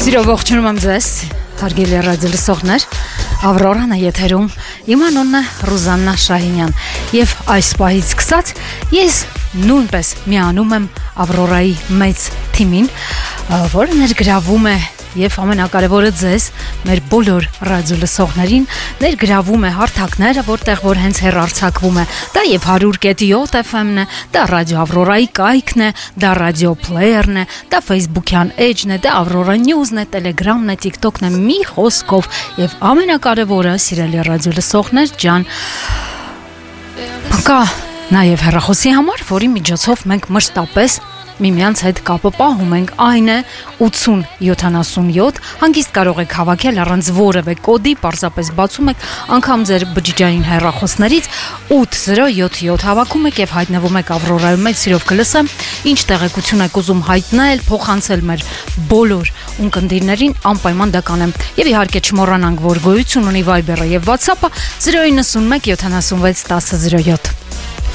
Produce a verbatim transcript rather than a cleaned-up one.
Սիրով ողջունում եմ ձեզ, հարգելի ռադիոլսողներ, Ավրորան է եթերում, իմ անունն է Ռուզաննա Շահինյան, եւ այս պահից սկսած ես նույնպես միանում եմ Ավրորայի մեծ թիմին, որը ներգրավում է եւ ամենակարևորը ձեզ, մեր բոլոր ռադիոլսողներին, ներգրավում է հարթակները, որտեղ որ հենց հեռարձակվում է, դա եւ one hundred point seven F M-ն է, դա ռադիո Ավրորայի կայքն է, դա ռադիո Player-ն է, դա Facebook-յան Edge-ն է, դա Aurora News-ն է, Telegram-ն է, TikTok-ն է, մի խոսքով եւ ամենակարևորը, սիրելի ռադիոլսողներ ջան, կա նաեւ հեռախոսի համար, որի միջոցով մենք մշտապես միմյանց հետ կապը պահում ենք, այն է eight zero seven seven, հանգիստ կարող եք հավաքել առանց որևէ կոդի, պարզապես բացում եք անգամ ձեր բջջային հեռախոսներից eight zero seven seven հավաքում եք եւ հայտնվում եք Ավրորայում, մեծ սիրով կլսեմ, ինչ տեղեկություն եք ուզում հայտնել, փոխանցել մեր բոլոր ունկնդիրներին, անպայման դա կանեմ։ Եվ իհարկե չմոռանանք, որ գոյություն ունի Viber-ը եւ WhatsApp-ը zero nine one seven seven six one zero seven.